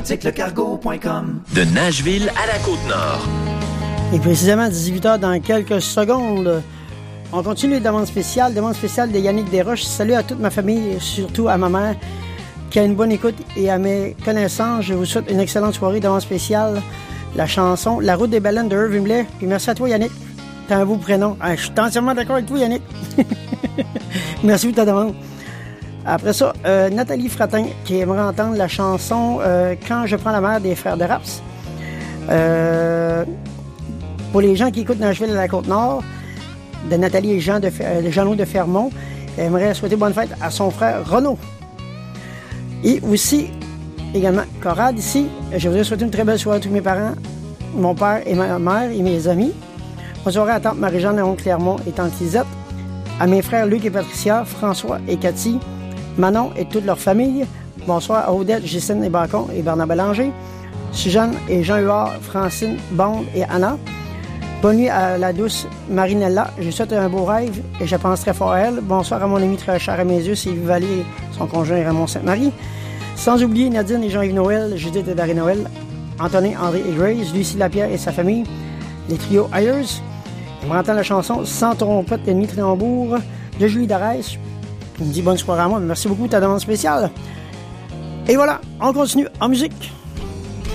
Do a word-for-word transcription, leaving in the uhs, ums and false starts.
le cargo point com. De Nashville à la Côte-Nord. Et précisément à dix-huit heures dans quelques secondes. On continue les demandes spéciales. Demande spéciale de Yannick Desroches. Salut à toute ma famille, surtout à ma mère, qui a une bonne écoute, et à mes connaissances. Je vous souhaite une excellente soirée. Demande spéciale, la chanson La route des baleines de Irving Blais. Puis merci à toi, Yannick. T'as un beau prénom. Ah, je suis entièrement d'accord avec toi, Yannick. Merci pour ta demande. Après ça, euh, Nathalie Fratin, qui aimerait entendre la chanson euh, Quand je prends la mer des Frères de Raps. Euh, pour les gens qui écoutent Nashville à la Côte-Nord, de Nathalie et Jean de, euh, Jeannot de Fermont, elle aimerait souhaiter bonne fête à son frère Renaud. Et aussi, également, Corrad ici, je voudrais souhaiter une très belle soirée à tous mes parents, mon père et ma mère et mes amis. Bonne soirée à tante Marie-Jeanne, à oncle Clermont et tante Lisette, à mes frères Luc et Patricia, François et Cathy, Manon et toute leur famille. Bonsoir à Odette, Ghislaine et Bacon et Bernard Bélanger, Suzanne et Jean Huard, Francine, Bond et Anna. Bonne nuit à la douce Marinella. Je souhaite un beau rêve et je pense très fort à elle. Bonsoir à mon ami très cher à mes yeux, Sylvie Vallée et son conjoint Raymond Sainte-Marie. Sans oublier Nadine et Jean-Yves Noël, Judith et Darry Noël, Antonin, André et Grace, Lucie Lapierre et sa famille, les trios Ayers. On entend la chanson Sans trompette et ni tambour de Julie Darès. Il me dit bonne soirée à moi. Merci beaucoup de ta demande spéciale. Et voilà, on continue en musique.